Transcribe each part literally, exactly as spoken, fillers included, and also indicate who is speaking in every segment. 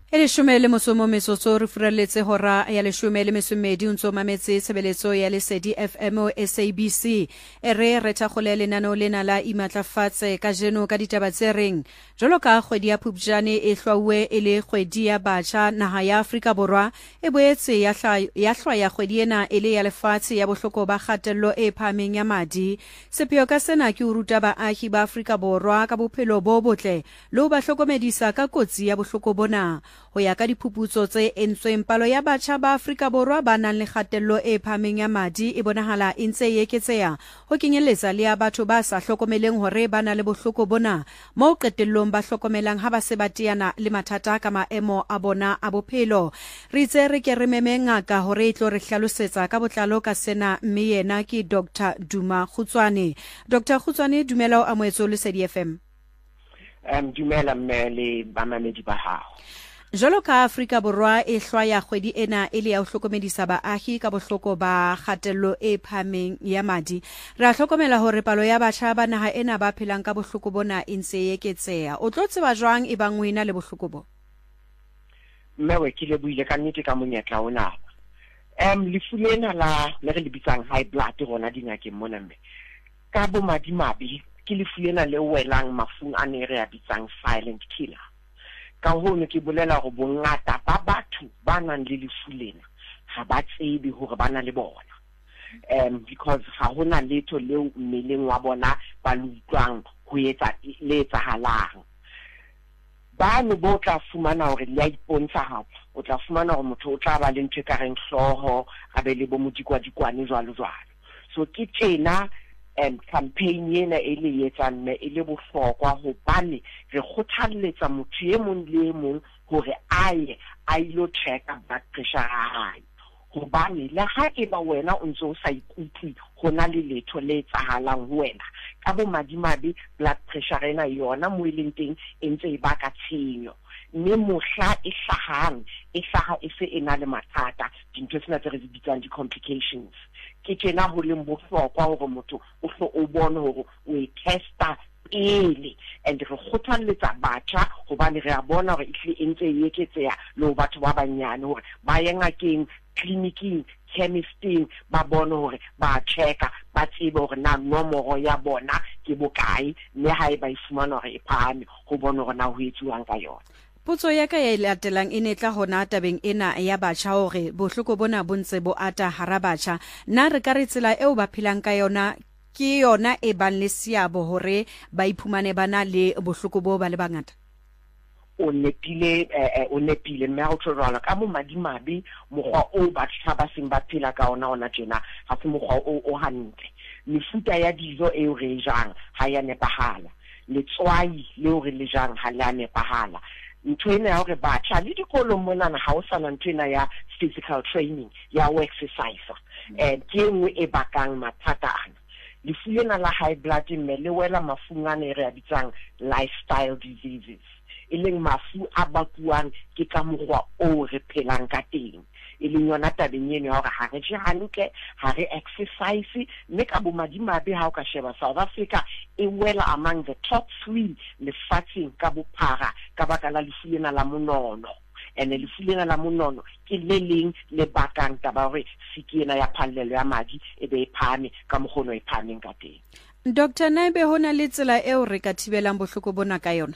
Speaker 1: E leshome le mosomo mesotso re furalletse hora ya leshome le mesomedi o ntso mametse tshebeletso ya Lesedi F M o S A B C e re re thakgole lenaneo lena la imatlafatse ka jeno ka ditaba tse reng jwalo ka kgwedi ya Phupjane e hlwauwe e le kgwedi ya batjha naha ya Afrika Borwa e boetse ya hlwa ya kgwedi ena e le ya lefatshe ya bohloko ba kgatello e phameng ya madi. Sepheo ka sena ke ho ruta baahi ba Afrika Borwa ka bophelo bo botle le ho ba hlokomedisa ka kotsi ya bohloko bona. Ho ya ka diphuputso tse entsweng palo ya batjha ba Afrika Borwa ba nang le kgatello e phameng ya madi e bonahala e ntse e eketseha ho kenyeletsa le ya batho ba sa hlokomeleng hore ba na le bohloko bona moo qetellong ba hlokomelang ha ba se ba teana le mathata ka maemo a bona a bophelo. Re itse re ke re meme ngaka hore e tlo re hlalosetsa ka botlalo ka sena mme yena ke Doctor Duma Khutswane. Doctor Khutswane, dumela o amoetso Lesedi F M.
Speaker 2: Um, dumela mme le bamamedi ba hao.
Speaker 1: Jwalo ka Afrika Borwa e hlwa ya kgwedi ena e le ya ho hlokomedisa baahi ka bohloko ba kgatello e phameng ya madi. Re a hlokomela hore palo ya batjha ba naha ena ba phelang ka bohloko bona e ntse e eketseha. O tlo tseba jwang e bang o ena le bohloko bo?
Speaker 2: Mmewe ke lebohile ka nnete ka monyetla ona. Um, lefu lena la le re le bitsang high blood rona dingakeng mona mme. Ka bo madimabe ke lefu lena le welang mafung a ne re a bitsang silent killer. Ka hono ke bolela go bongata ba batho ba nang le lefu lena ga ba tsebe hore ba na le bona um because ha hona letho leo mmeleng wa bona ba lutlwang ho etsa le etsahalang. Bano bo tla fumana hore le a ipontsha hape o tla fumana hore motho o tla ba le ntwe ka reng hloho a be le bo modikwadikwane jwalo jwalo. So ke tjena um campaign ena e le etsang me e le bohlokwa hobane re kgothalletsa motho e mong le e mong hore aye a ilo checka blood pressure ya hae hobane le ha e ba wena o ntse o sa ikutlwe hona le letho le etsahalang ho wena ka bo madimabe blood pressure ena yona mo e leng teng e ntse e baka tshenyo mme mohla e hlahang e hlaha e se ena le mathata dintho tsena tse re di bitsang di-complications. Ke tjena ho leng bohlokwa hore motho o hlo o bone hore o e testa pele and re kgothalletsa batjha hobane re a bona hore ehle e ntse e eketseha le ho batho ba banyane hore ba ye ngakeng clinicing chemisting ba bone hore ba checka ba tsebe hore na nomoro ya bona ke bokae mme ha e ba e fumana hore e phahame ho bona hore na ho etsuwang ka yona.
Speaker 1: Potso ya ka ya latelang e netla hona tabeng ena ya batjha hore bohloko bona bo ntse bo ata hara batjha. Na re ka re tsela eo ba phelang ka yona ke yona e bang le seabo hore ba iphumane bana le bohloko bo ba le bangata?
Speaker 2: O nepile o nepile mme ha o tshwarwa ka mo madimabe mokgwa o batjha ba seng ba phela ka ona ona tjena ha se mokgwa o o hantle. Mefuta ya dijo e re jang ha ya nepahala, letswai leo re le jang ha la nepahala. Ntho ena ya hore batjha le dikolong monana ha o sana ntho ena ya physical training ya ho exercise eh ke nngwe e bakang mathata ana. Lefu lena la high blood mme le wela mafung a ne re a bitsang lifestyle diseases e leng mafu a bakuwang ke ka mokgwa o re phelang ka teng e leng yona tabeng eno ya hore ha re je hantle ha re exercise mme ka bo madimabe ha o ka sheba South Africa e wela among the top three lefatsheng ka bophara ka baka la lefu lena la monono ene lefu lena la monono ke le leng le bakang taba hore sikena ya phallelo ya madi e be e phame ka mogolo e phameng ka teng.
Speaker 1: Doctor Naibe hona le tsela eo re ka thibelang bohloko bona ka yona?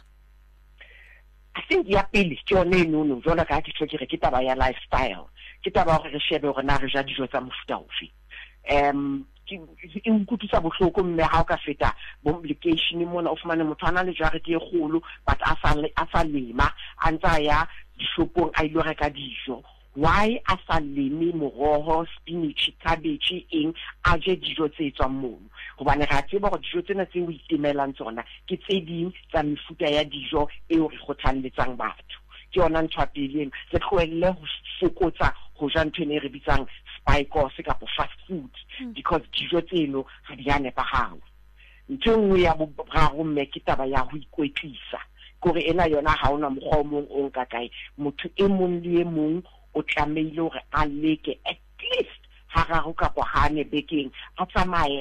Speaker 2: I think ya pele ke yone eno jwalo ka ditho ke re ke taba ya lifestyle ke taba hore re shebe hore na re ja dijo tsa mofuta ofe um ke e nkutisa bohloko mme ha o ka feta bo application mona o fumane motho ana le jarete e kgolo but a sa a sa lema a ntsa ya dishopong a ilo reka dijo. Why a sa leme moroho, spinach, cabbage eng a je dijo tse tswang mono hobane re a tseba hore dijo tsena tse o itemelang tsona ke tse ding tsa mefuta ya dijo eo re kgothalletsang batho. Ke yona ntho ya pele se tlohelle ho fokotsa ho ja ntho ene re bitsang spikes kapo fast food because dijo tseno ha di a nepahala. Ntho nngwe ya boraro mme ke taba ya ho ikwetlisa kore ena yona ha ona mokgwa o mong o nka kae motho e mong le e mong o tlameile hore a leke at least hararo kapo hane bekeng a tsamaye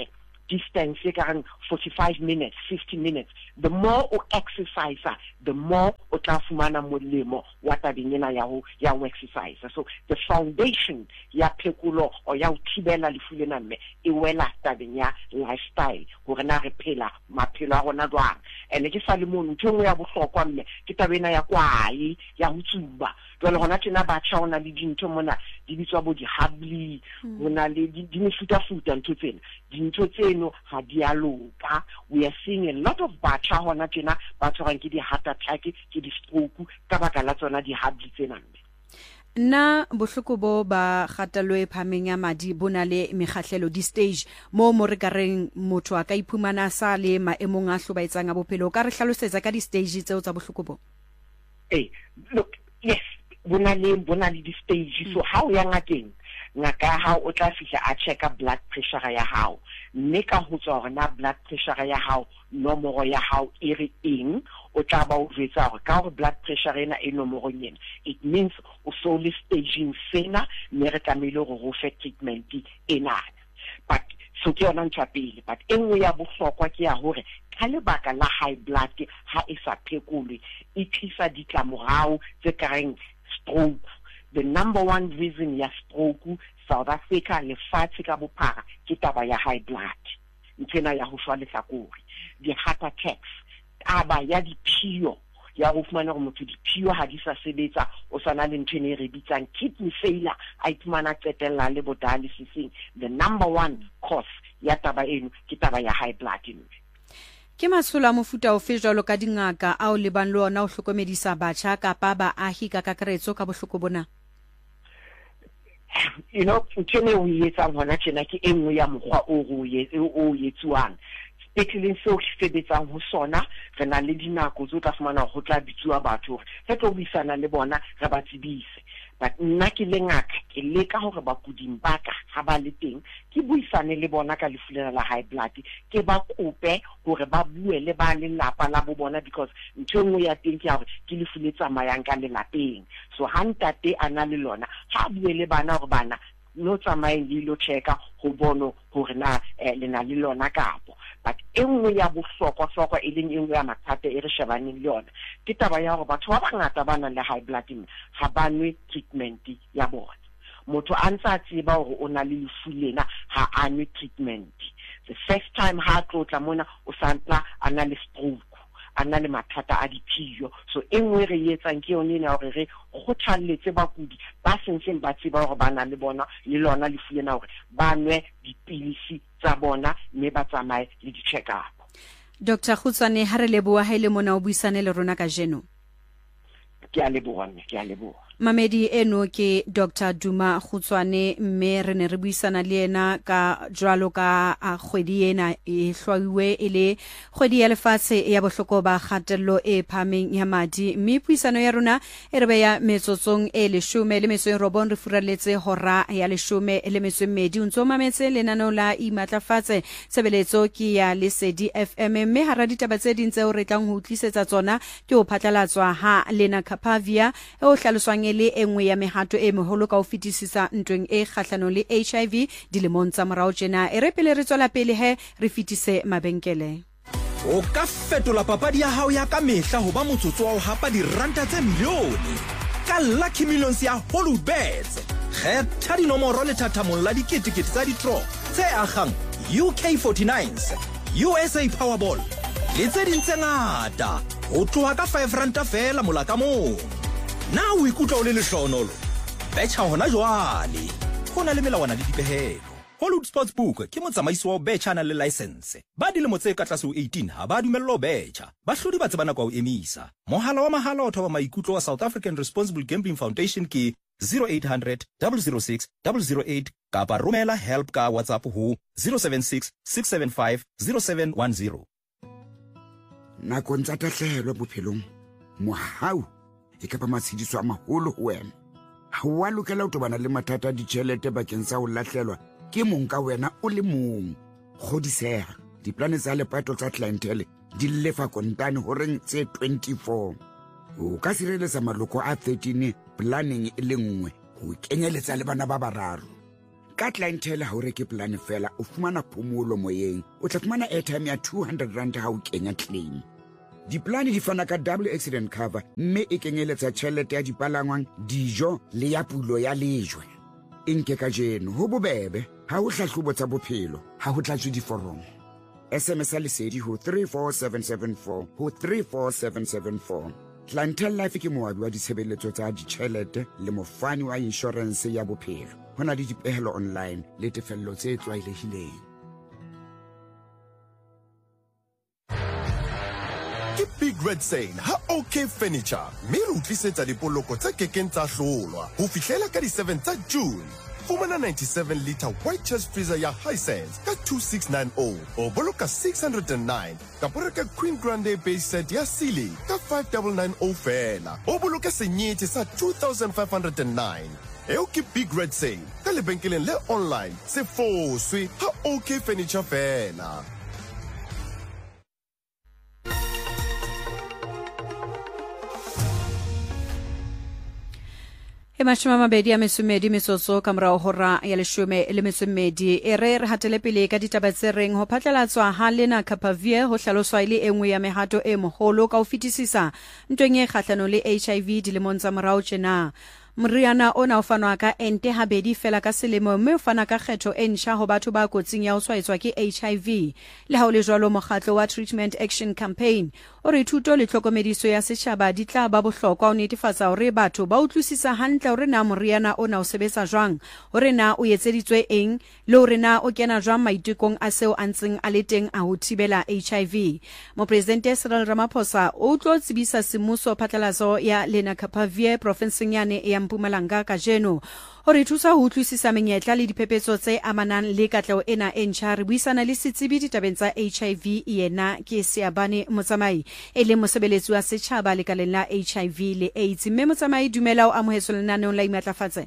Speaker 2: distance e ka reng forty-five minutes, fifty minutes, the more o exercise, the more o tla fumana molemo wa tabeng ena ya ho ya ho exercise. So the foundation ya phekolo o ya ho thibela lefu lena mme e wela tabeng ya lifestyle hore na re phela maphelo a rona jwang. And ke sa le mono ntho engwe ya bohlokwa mme ke tabena ya kwai ya ho tsuba. Jwale hona tjena batjha ona le dintho mona di bitswa bo di habli, hona le di mefutafuta ntho tsena. Dintho tseno ha di a loka. We are seeing a lot of batjha hona tjena ba tshwarang ke di heart attack, ke di stroke ka baka la tsona di habli tsena mme.
Speaker 1: Na bohloko bo ba kgatalo e phameng ya madi bona le mekgahlelo di stage mo mo re ka reng motho a ka iphumana sa le maemong a hlobaetsang a bophelo ka re hlalosetsa ka di stage tseo tsa bohloko bo.
Speaker 2: Eh, look, yes, bona le bona le di stage. So how ya ngakeng ngaka ha o tla fihla a checka blood pressure ya hao, mme ka ho tswa hore na blood pressure ya hao nomoro ya hao e re eng, o tla ba o jwetsa hore ka hore blood pressure ena e nomorong ena, it means o so le staging sena mme re tlamehile hore o fe treatment ena. But so ke yona ntho ya pele. But e nngwe ya bohlokwa ke ya hore ka lebaka la high blood ha e sa phekolwe e tlisa ditlamorao tse kareng stroke. The number one reason ya stroke South Africa lefatshe ka bophara ke taba ya high blood, ntsena ya ho shwa lehlakore, di heart attacks, taba ya diphio ya go fumana gore motho diphio ha di sa sebetsa, o sana le ntho e re bitsang kidney failure, a iphumana qetella le bo dialysis. The number one cause ya taba eno ke taba ya high blood.
Speaker 1: Ke masolo a mofuta o fe jwalo ka dingaka a o lebang le ona o hlokomedisa batjha kapa baahi ka kakaretso ka bohloko bona?
Speaker 2: You know, ntene o yetsang hona tjena ke engwe ya mokgwa o go o yetsuwang. Spetleleng seo ke sebetsang ho sona re na le dinako tse o tla fumana ho tla bitsuwa batho re tlo buisana le bona re ba tsebise. But nna ke le ngaka ke leka hore bakuding ba ka ha ba le teng ke buisane le bona ka lefu lena la high blood, ke ba kope hore ba bue le ba lelapa la bo bona, because ntho engwe ya teng ke ya hore ke lefu le tsamayang ka lelapeng. So ha ntate a na le lona ha bue le bana hore bana no tsamaye le lo checka ho bono hore na le na le lona kapo. But engwe ya bohlokwa hlokwa e leng engwe ya mathata e re shebaneng le yona ke taba ya hore batho ba bangata ba nang le high blood ha ba nwe treatment ya bona. Motho a ntse a tseba hore o na le lefu lena ha a nwe treatment. The first time ha tlotla mona o santla a na le stroke, a na le mathata a diphio. So engwe re etsang ke yone na hore re kgothalletse bakudi ba sentseng ba tseba hore ba na le bona le lona lefu lena hore ba nwe dipilisi tsa bona mme ba tsamaye le di check up.
Speaker 1: Doctor Khutswane ha re leboa ha ile mona o buisane le rona ka jeno.
Speaker 2: Ke a leboa mme ke a leboa.
Speaker 1: Mamedi eno ke Doctor Duma Khutswane mme re ne re buisana le ena ka jwalo ka a kgwedi ena e hlwaiwe ele kgwedi ya lefatshe ya bohloko ba kgatello e phameng ya madi, mme puisano ya rona e re beya metsotsong e leshome le metso e robong re furalletse hora ya leshome le metso e mmedi o ntso mametse lenaneo la imatlafatse tshebeletso ke ya Lesedi F M, mme hara ditaba tse ding tseo re tlang ho tlisetsa tsona ke ho phatlalatswa ha Lena Kapavia e o hlaloswang le engwe ya mehato e moholo ka o fetisisa ntweng e kgahlano le H I V dilemong tsa morao tjena. E re pele re tswela pele he re fetise mabenkele.
Speaker 3: O ka fetola papadi ya hao ya ka mehla ho ba motsotso wa ho hapa diranta tse milione ka Lucky Millions ya Hollywoodbets. Kgetha dinomoro le thathamong la diketekete tsa di-draw tse akgang U K forty-nines, U S A Powerball le tse ding tse ngata ho tloha ka five ranta fela mola ka mong. Na o ikutlwa o le lehlohonolo? Betjha hona jwale. Ho na le melawana le dipehelo. Hollywood Sportsbook ke motsamaisi wa betjha na le license. Ba dilemo tse ka tlase ho eighteen ha ba dumellwa betjha. Bahlodi ba tsebana kwa o emisa. Mohala wa mahala o thoba maikutlo wa South African Responsible Gambling Foundation ke zero eight hundred, double oh six, double oh eight kapa romela help ka WhatsApp ho zero seven six, six seven five, zero seven one zero.
Speaker 4: Nakong tsa tahlehelo bophelong mohau e ka ba matshidiso a maholo ho wena. Ha wa lokela ho tobana le mathata a ditjhelete bakeng sa ho lahlelwa ke mong ka wena o le mong. Kgodiseha diplane tsa lepato tsa clientele di lefa kontane ho reng tse twenty-four. O ka sireletsa maloko a thirteen planning e le nngwe ho kenyeletsa le bana ba bararo. ka clientele ha o reke plan fela o fumana phomolo moyeng o tla fumana airtime ya two hundred rand ha o kenya claim. Diplane di fana ka double accident cover mme e kenyeletsa tjhelete ya dipalangwang, dijo le ya pulo ya lejwe. Inke ka jeno ho bobebe ha o hlahlobo tsa bophelo ha ho tlatswe diforomo. S M S lesedi ho three four seven seven four ho three four seven seven four. Clientele Life ke moabi wa ditshebeletso tsa ditjhelete le mofani wa insurance ya bophelo. Hona le dipehelo online le tefello tse tlwaelehileng.
Speaker 5: Ke Big Red Sale ha OK Furniture mme re utlisetsa dipoloko tse kekeng tsa hlolwa ho fihlela ka di seven tsa June. Fumana ninety-seven litre white chest freezer ya Hisense ka two six nine zero o boloka six hundred nine ka poreka Queen Grande base set ya Sealy ka five nine nine zero fela o boloka senyete sa two thousand five hundred nine. Eo ke Big Red Sale ka lebenkeleng le online se foswe ha OK Furniture fela.
Speaker 1: E mashome a mabedi a mesumedi metsotso ka morao hora ya leshome le mesumedi e re re hatele pele ka ditaba tse reng ho phatlalatswa ha Lena Kapavie ho hlaloswa ile engwe ya mehato e moholo ka ho fetisisa ntweng e kgahlano le H I V dilemong tsa morao tjena. Moriana ona o fanwa ka ente habedi fela ka selemo mme o fana ka kgetho e ntjha ho batho ba kotsing ya ho tshwaetswa ke H I V. Le ha o le jwalo mokgatlo wa Treatment Action Campaign o re thuto le tlhokomediso ya setjhaba di tla ba bohlokwa ho netefatsa hore batho ba utlwisisa hantle hore na moriana ona o sebetsa jwang, hore na o etseditswe eng le hore na o kena jwang maitekong a seo a ntseng a le teng a ho thibela H I V. Mopresidente Cyril Ramaphosa o tlo tsebisa semmuso phatlalatso ya Lena Kapavie provinseng yane ya Mpumalanga ka jeno hore thusa ho utlwisisa menyetla le diphephetso tse amanang le katleho ena e ntjha. Re buisana le setsebi ditabeng tsa H I V yena ke Seabane Motsamai e le mosebeletsi wa setjhaba lekaleng la H I V le AIDS. Mme Motsamai dumela o amohetso lenaneong la imatlafatse.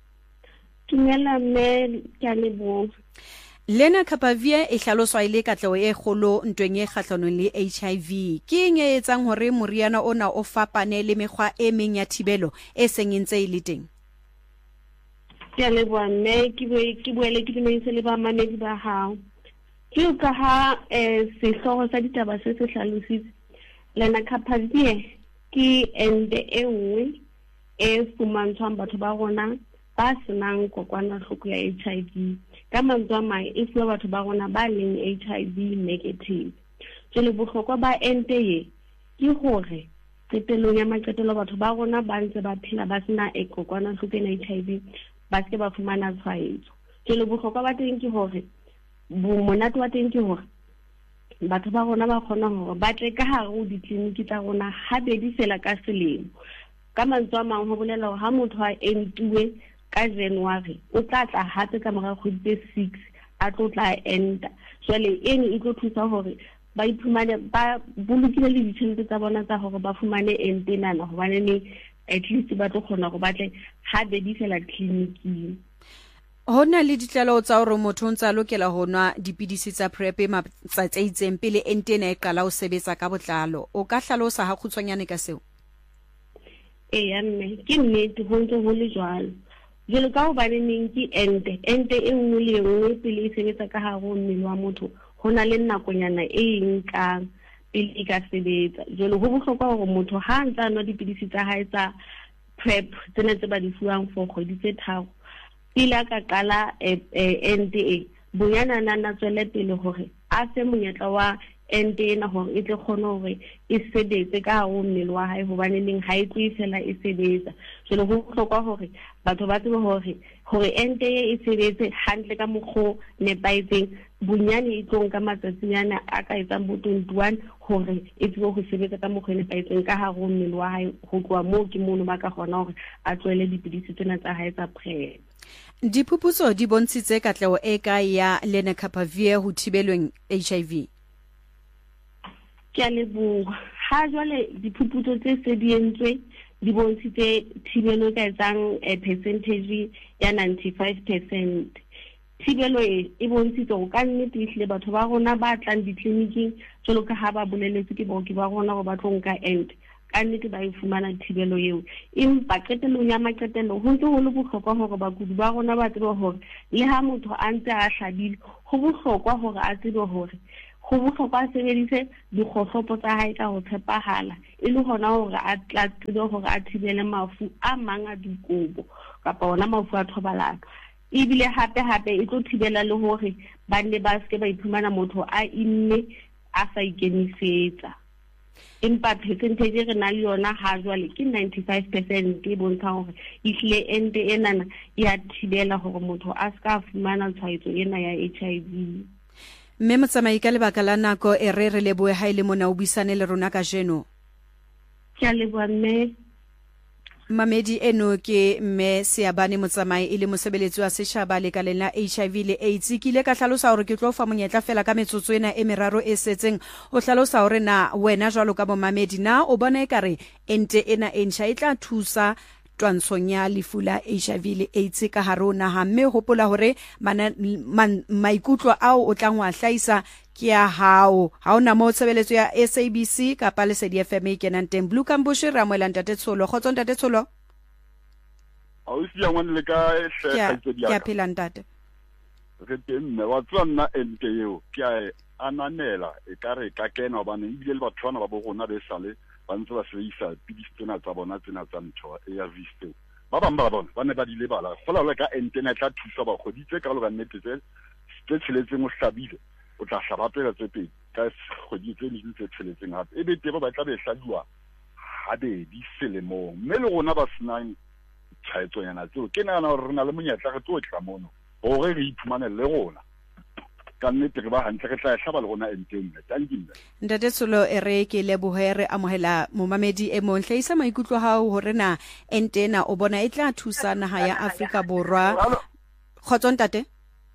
Speaker 6: Dumela mme ke a leboha.
Speaker 1: Lena Kapavie e hlaloswa ile katleho e kgolo ntweng e kgahlanong le H I V. Ke eng e etsang hore moriana ona o fapane le mekgwa e meng ya thibelo e seng e ntse e le teng?
Speaker 6: Ke a leboha mme ke ke boele ke dumedise le bamamedi ba hao. Ke ka ha eh sehloho sa ditaba se se hlalositse Lena Kapavie ke ende e nngwe e fumantshwang batho ba rona ba senang kokwanahloko ya H I V. Ka mantswe a mang e fuwa batho ba rona ba leng H I V negative. Jwale bohlokwa ba ente ye ke hore qetellong ya maqetelo batho ba rona ba ntse ba phela ba sena e kokwanahloko ya H I V ba se ba fumana tshwaetso. Jwale bohlokwa ba teng ke hore monate wa teng ke hore batho ba rona ba kgona hore ba tle ka hare ho ditleliniki tsa rona habedi fela ka selemo. Ka mantswe a mang ho bolela hore ha motho a entuwe ka January o tla tla hape ka mora kgwedi tse six a tlo tla enta. Jwale eng e tlo thusa hore ba iphumane ba bolokile le ditjhelete tsa bona tsa hore ba fumane ente nana hobane ne at least ba tlo kgona hore ba tle habedi fela tleliniking.
Speaker 1: Hona le ditlaleho tsa hore motho o ntse a lokela ho nwa dipidisi tsa PrEP matsatsi a itseng pele ente ena e qala ho sebetsa ka botlalo. O ka hlalosa ha kgutshwanyane ka seo?
Speaker 6: Eya mme ke nnete ho ntse ho le jwalo. Jwalo ka ho baneng ke ente ente e nngwe le nngwe pele e sebetsa ka hare ho mmele wa motho ho na le nakonyana e nkang pele e ka sebetsa. Jwale ho bohlokwa hore motho ha ntse a nwa dipidisi tsa hae tsa PrEP tsena tse ba di fuwang for kgwedi tse tharo pele a ka qala ente e bonyana nana tswele pele hore a se monyetla wa ente ena hore e tle kgone hore e sebetse ka hare ho mmele wa hae hobane neng ha e tlo fela e sebetsa. Jwale ho bohlokwa hore batho ba tsebe hore hore ente e sebetse hantle ka mokgwa nepaetseng bonyane e tlo nka matsatsinyana a ka etsang bo twenty-one hore e tsebe ho sebetsa ka mokgwa nepaetseng ka hare ho mmele wa hae. Ho tloha moo ke mono ba ka kgona hore a tlohele dipidisi tsena tsa hae tsa PrEP.
Speaker 1: Diphuputso di bontshitse katleho e ka ya Lena Kapavie ho thibelweng H I V.
Speaker 6: Ke a leboha. Ha jwale diphuputso tse se di entswe di bontshitse thibelo ka etsang a percentage ya ninety-five percent. Thibelo e e bontshitse ho ka nnete ehlile batho ba rona ba tlang ditleliniking jwalo ka ha ba boleletse ke baoki ba rona hore ba tlo nka ente ka nnete ba e fumana thibelo eo empa qetelong ya maqetelo ho ntse ho le bohlokwa hore bakudi ba rona ba tsebe hore le ha motho a ntse a hlabile ho bohlokwa hore a tsebe hore go bohlokwa a sebedise dikgohlopo tsa hae ka ho tshepahala e le hona hore a tla tsebe hore a thibele mafu a mang a dikobo kapa ona mafu a thobalano ebile hape hape e tlo thibela le hore ba ne ba se ba iphumana motho a imme a sa ikemisetsa empa percentage re na le yona ha jwale ke ninety-five percent ke bontsha hore ihle ente enana ya thibela hore motho a ska fumana tshwaetso ena ya H I V.
Speaker 1: Mme motsamai ka lebaka la nako e re re leboe ha ile mona o buisane le rona ka jeno.
Speaker 6: Ke a leboha mme.
Speaker 1: Mamedi eno ke mme Seabane motsamai ile mosebeletsi wa setjhaba lekaleng la H I V le AIDS ke ile ka hlalosa hore ke tlo fa monyetla fela ka metsotso ena e meraro e setseng o hlalosa hore na wena jwalo ka bomamedi na o bona ekare ente ena e ntjha e tla thusa twantshong ya lefu la H I V le AIDS ka harona ha mme hopola hore maikutlo ao o tlang wa hlaisa ke ya hao ha ona mo tshebeletso ya S A B C kapa le Lesedi F M e kenang teng Blue Cambush ra moela ntate Tsholo khotso ntate Tsholo
Speaker 7: a o sia ngwane le ka hlekha
Speaker 1: dia ke phela ntate
Speaker 7: re teng mme wa tswana ente eo ke a ananela e ka re ka kena hobane ebile le batho bana ba bo rona be sale ba ntse ba sebedisa pidisi tsena tsa bona tsena tsa ntho A R V steo ba bang ba bona ba ne ba di lebala gola le ka ente na tla thusa ba goditse ka lo ka nnete tse tse tshiletseng o hlabile o tla hlabapela tse pedi ka goditse le tse tshiletseng hape e be tebo ba tla be hladiwa ha be di selemo mme le rona ba senang tshwaetso yana tseo ke nana re na le monyetla re tlo tla mono hore re iphumane le rona ka nnete re ba hantle re tla hlaba le rona enteng tangile
Speaker 1: ntate Tsholo e re ke lebohe re amohela momamedi e mo hlaisa maikutlo hao hore na entena o bona e tla thusa naha ya Afrika Borwa khotso ntate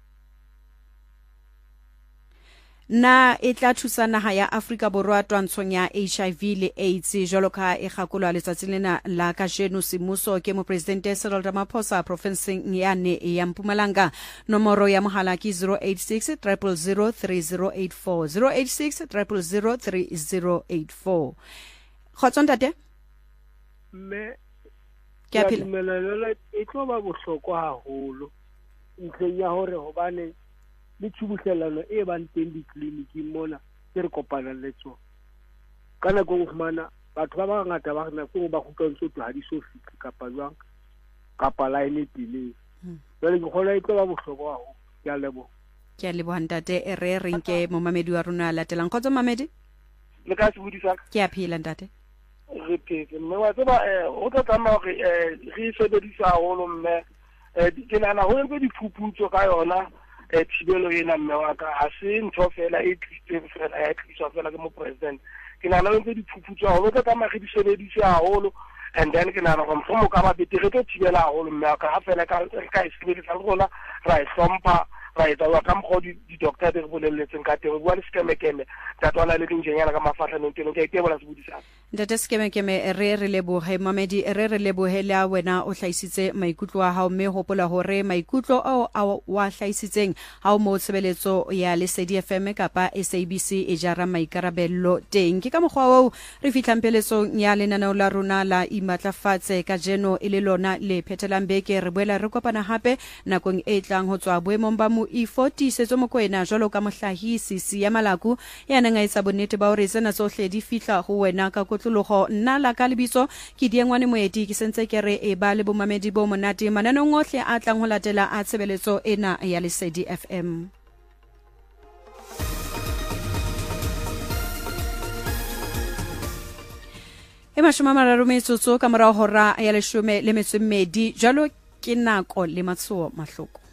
Speaker 1: na e tla thusa naha ya Afrika Borwa twantshong ya H I V le AIDS jwalo ka e gakolwa letsatsing lena la ka jeno semuso ke mo president Cyril Ramaphosa provinceng ya ne ya Mpumalanga nomoro ya mohala ke zero eight six zero zero three zero eight four zero eight six zero zero three zero eight four khotso ntate
Speaker 8: mme
Speaker 1: ke apela
Speaker 8: melelo e tlo ba bohlokwa haholo ntleng ya hore hobane le tshubuhlelano e bang teng ditleliniking mona tse re kopanang le tsona ka nako e fumana batho ba bangata ba rena ke ba kgutlwantse tlo ha di so fihle kapa jwang kapa line tele jwale ke kgona e tlo ba bohlokwa haholo ke a leboha
Speaker 1: ke a leboha ntate e re re nke momamedi wa rona latelang khotso mamedi
Speaker 9: le ka se budisa
Speaker 1: ke a phela ntate
Speaker 9: re phetse mme wa tseba o tla tama hore re sebedisa haholo mme ke nana ho ntse diphuputso ka yona e thibelo ena mme wa ka ha se ntho fela e tlitseng fela ya tlisa fela ke mo president ke nana ho ntse diphuputso haholo ka tama re di sebedise haholo and then ke nana go mfomo ka ba bete re tlo thibela haholo mme wa ka ha fela ka ka e sebedisa rona ra e hlompha ra etsa wa ka mgo di doctor de re bolelletseng ka teng bua le skemekeme tsa tswana le dingenyana ka mafatlaneng teng ke itebola se budisa
Speaker 1: ntate skemekeme re re lebohe mamedi re re lebohe la wena o hlaisitse maikutlo a hao mme hopola hore maikutlo a wa hlaisitseng ha o mo tshebeletso ya Lesedi F M kapa S A B C e jara maikarabello teng ke ka mogwa o re fihlang peletsong ya lenaneo la rona la imatlafatse ka jeno e le lona le phetelang beke re boela re kopana hape nakong e tlang ho tswa boemong ba mo e forty setso mokoena jwalo ka mohlahisi si ya malaku ya nang a etsa bonnete ba hore tsena tsohle di fihla ho wena ka kotlologo nna la ka lebitso ke Diengwane Moeti ke sentse ke re e ba le bomamedi bo monate mananong ohle a tlang ho latela a tshebeletso ena ya Lesedi F M. e mashome a mararo metsotso ka morao hora ya leshome le metso e mmedi jwalo ke nako le matsoho mahloko.